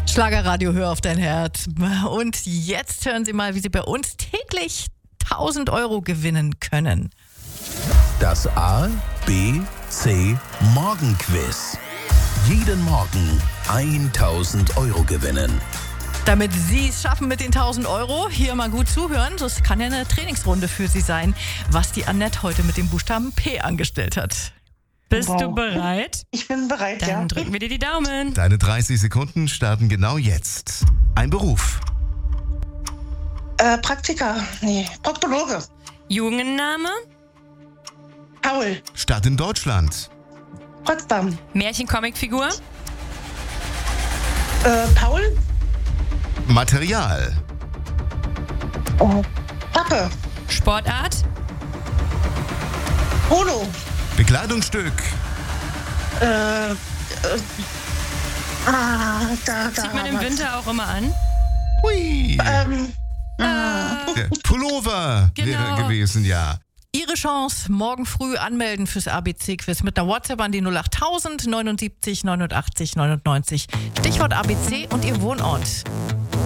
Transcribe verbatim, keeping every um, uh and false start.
Schlagerradio, hör auf dein Herz. Und jetzt hören Sie mal, wie Sie bei uns täglich tausend Euro gewinnen können. Das A, B, C Morgenquiz. Jeden Morgen tausend Euro gewinnen. Damit Sie es schaffen mit den tausend Euro, hier mal gut zuhören. Das kann ja eine Trainingsrunde für Sie sein, was die Annette heute mit dem Buchstaben P angestellt hat. Bist Wow. du bereit? Ich bin bereit, Dann ja. drücken wir dir die Daumen. Deine dreißig Sekunden starten genau jetzt. Ein Beruf, Äh, Praktika, nee, Proktologe. Jungenname? Paul, Stadt in Deutschland, Potsdam. Märchen-Comicfigur? Äh, Paul, Material, oh, Pappe, Sportart? Polo, Bekleidungsstück, äh, äh, ah, da, da. Zieht man im was. Winter auch immer an? hui, Ähm, der Pullover Genau. wäre gewesen, ja. Ihre Chance, morgen früh anmelden fürs A B C-Quiz mit einer WhatsApp an die null achttausend neunundsiebzig neunundachtzig neunundneunzig. Stichwort A B C und Ihr Wohnort.